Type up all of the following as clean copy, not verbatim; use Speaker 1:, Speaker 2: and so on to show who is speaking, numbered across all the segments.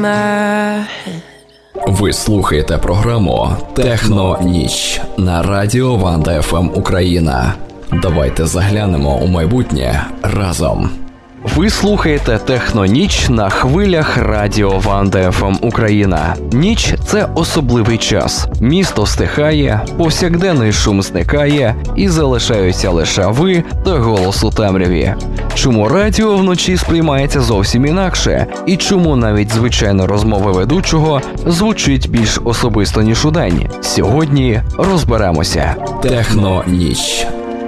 Speaker 1: Ви слухаєте програму «Техно-ніч» на радіо Ванда ФМ Україна. Давайте заглянемо у майбутнє разом.
Speaker 2: Ви слухаєте «Техно-ніч» на хвилях радіо Ванда ФМ Україна. Ніч – це особливий час. Місто стихає, повсякденний шум зникає і залишаються лише ви та голос у темряві. Чому радіо вночі сприймається зовсім інакше? І чому навіть звичайна розмова ведучого звучить більш особисто, ніж удень? Сьогодні розберемося.
Speaker 1: «Техно-ніч».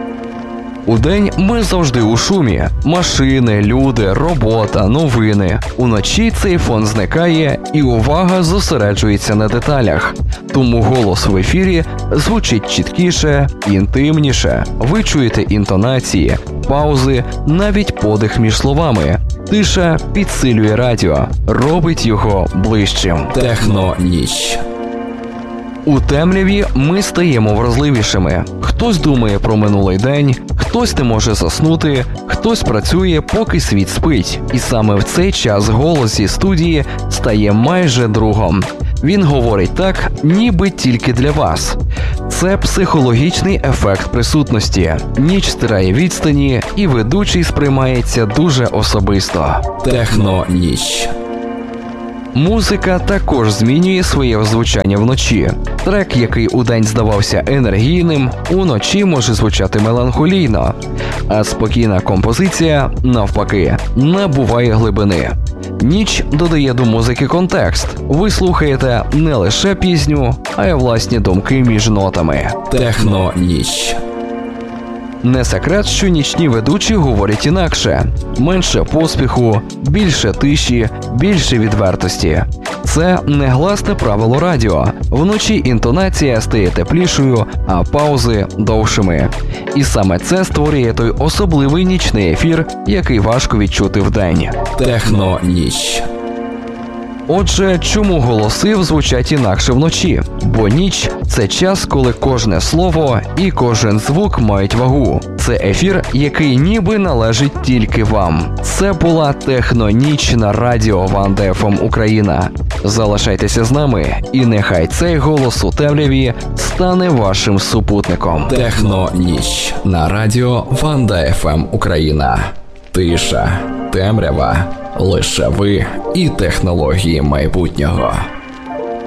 Speaker 2: Удень ми завжди у шумі. Машини, люди, робота, новини. Уночі цей фон зникає і увага зосереджується на деталях. Тому голос в ефірі звучить чіткіше, інтимніше. Ви чуєте інтонації, паузи, навіть подих між словами. Тиша підсилює радіо, робить його ближчим.
Speaker 1: «Техно-ніч».
Speaker 2: У темряві ми стаємо вразливішими. Хтось думає про минулий день, хтось не може заснути, хтось працює, поки світ спить. І саме в цей час голос зі студії стає майже другом. Він говорить так, ніби тільки для вас. Це психологічний ефект присутності. Ніч стирає відстані, і ведучий сприймається дуже особисто.
Speaker 1: «Техно-ніч».
Speaker 2: Музика також змінює своє звучання вночі. Трек, який удень здавався енергійним, уночі може звучати меланхолійно, а спокійна композиція, навпаки, набуває глибини. Ніч додає до музики контекст. Ви слухаєте не лише пісню, а й власні думки між нотами.
Speaker 1: «Техно-ніч».
Speaker 2: Не секрет, що нічні ведучі говорять інакше. Менше поспіху, більше тиші, більше відвертості. Це негласне правило радіо. Вночі інтонація стає теплішою, а паузи – довшими. І саме це створює той особливий нічний ефір, який важко відчути вдень.
Speaker 1: «Техно-ніч».
Speaker 2: Отже, чому голоси звучать інакше вночі? Бо ніч – це час, коли кожне слово і кожен звук мають вагу. Це ефір, який ніби належить тільки вам. Це була «Техно-ніч» на радіо Ванда ФМ Україна. Залишайтеся з нами, і нехай цей голос у темряві стане вашим супутником.
Speaker 1: «Техно-ніч» на радіо Ванда ФМ Україна. Тиша, темрява, лише ви і технології майбутнього.